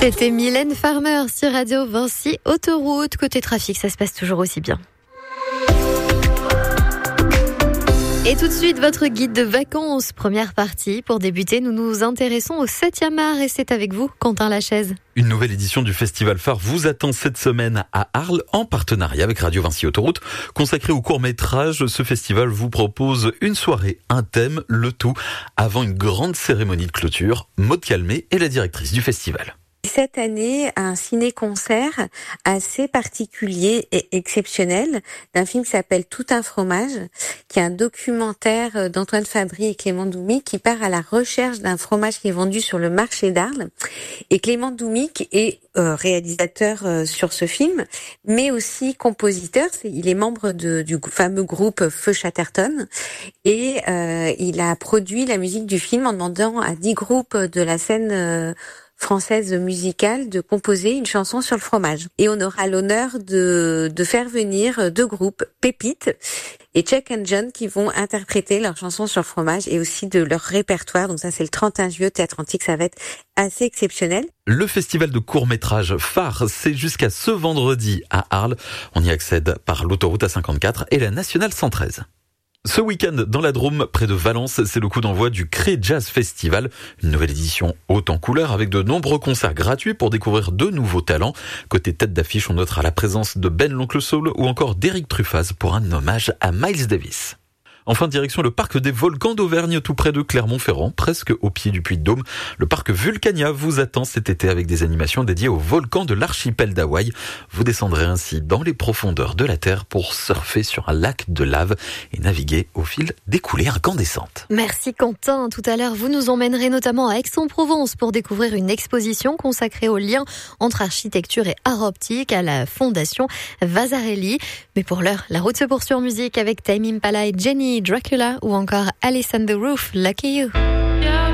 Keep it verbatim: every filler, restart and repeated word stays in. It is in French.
C'était Mylène Farmer sur Radio Vinci Autoroute. Côté trafic, ça se passe toujours aussi bien. Et tout de suite, votre guide de vacances. Première partie. Pour débuter, nous nous intéressons au septième art et c'est avec vous, Quentin Lachaise. Une nouvelle édition du Festival Phare vous attend cette semaine à Arles en partenariat avec Radio Vinci Autoroute. Consacré au court-métrage, ce festival vous propose une soirée, un thème, le tout avant une grande cérémonie de clôture. Maud Calmé est la directrice du festival. Cette année, un ciné-concert assez particulier et exceptionnel d'un film qui s'appelle Tout un fromage, qui est un documentaire d'Antoine Fabry et Clément Doumic qui part à la recherche d'un fromage qui est vendu sur le marché d'Arles. Et Clément Doumic est euh, réalisateur euh, sur ce film, mais aussi compositeur. C'est, il est membre de, du fameux groupe Feu Chatterton et euh, il a produit la musique du film en demandant à dix groupes de la scène euh, française musicale de composer une chanson sur le fromage. Et on aura l'honneur de, de faire venir deux groupes, Pépite et Check and John, qui vont interpréter leur chanson sur le fromage et aussi de leur répertoire. Donc ça, c'est le trente et un juillet au Théâtre Antique. Ça va être assez exceptionnel. Le festival de court-métrage Phare, c'est jusqu'à ce vendredi à Arles. On y accède par l'autoroute A cinquante-quatre et la nationale cent treize. Ce week-end, dans la Drôme, près de Valence, c'est le coup d'envoi du Cré Jazz Festival. Une nouvelle édition haute en couleur avec de nombreux concerts gratuits pour découvrir de nouveaux talents. Côté tête d'affiche, on notera la présence de Ben l'Oncle Soul ou encore d'Éric Truffaz pour un hommage à Miles Davis. Enfin, direction le parc des volcans d'Auvergne, tout près de Clermont-Ferrand, presque au pied du Puy-de-Dôme. Le parc Vulcania vous attend cet été avec des animations dédiées aux volcans de l'archipel d'Hawaï. Vous descendrez ainsi dans les profondeurs de la Terre pour surfer sur un lac de lave et naviguer au fil des coulées incandescentes. Merci Quentin. Tout à l'heure, vous nous emmènerez notamment à Aix-en-Provence pour découvrir une exposition consacrée au lien entre architecture et art optique à la fondation Vasarely. Mais pour l'heure, la route se poursuit en musique avec Tame Impala et Jenny Dracula ou encore Alice on the Roof, Lucky You.